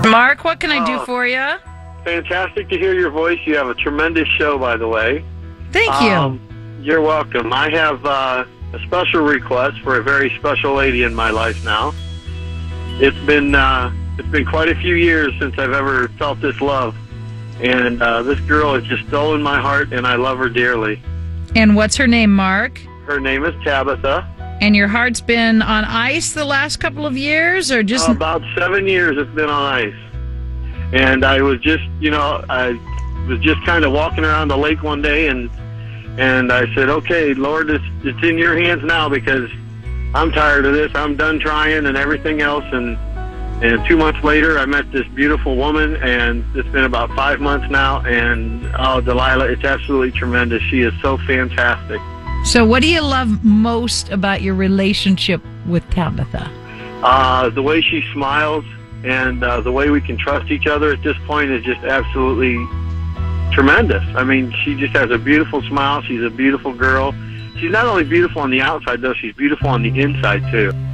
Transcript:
Mark, what can I do for you? Fantastic to hear your voice. You have a tremendous show, by the way. Thank you. You're welcome. I have a special request for a very special lady in my life now. It's been quite a few years since I've ever felt this love, and this girl has just stolen my heart, and I love her dearly. And what's her name, Mark? Her name is Tabitha. And your heart's been on ice the last couple of years, or just... About 7 years it's been on ice. And I was just, I was just kind of walking around the lake one day, and I said, okay, Lord, it's in your hands now, because I'm tired of this. I'm done trying and everything else. And 2 months later, I met this beautiful woman, and it's been about 5 months now. And, oh, Delilah, it's absolutely tremendous. She is so fantastic. So what do you love most about your relationship with Tabitha? The way she smiles and the way we can trust each other at this point is just absolutely tremendous. I mean, she just has a beautiful smile. She's a beautiful girl. She's not only beautiful on the outside, though. She's beautiful on the inside, too.